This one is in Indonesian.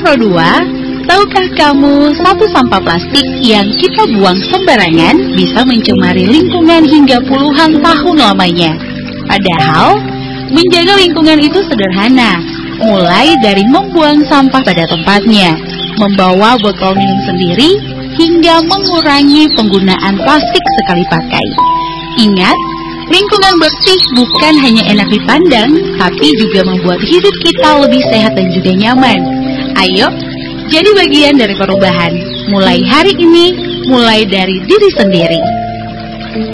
Pro 2, tahukah kamu satu sampah plastik yang kita buang sembarangan bisa mencemari lingkungan hingga puluhan tahun lamanya? Padahal, menjaga lingkungan itu sederhana, mulai dari membuang sampah pada tempatnya, membawa botol minum sendiri, hingga mengurangi penggunaan plastik sekali pakai. Ingat, lingkungan bersih bukan hanya enak dipandang, tapi juga membuat hidup kita lebih sehat dan juga nyaman. Ayo, jadi bagian dari perubahan. Mulai hari ini, mulai dari diri sendiri.